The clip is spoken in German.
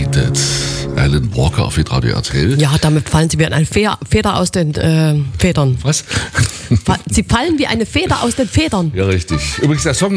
begleitet. Alan Walker auf Hitradio RTL. Ja, damit fallen sie wie eine Feder aus den Federn. Was? Sie fallen wie eine Feder aus den Federn. Ja, richtig. Übrigens, der Song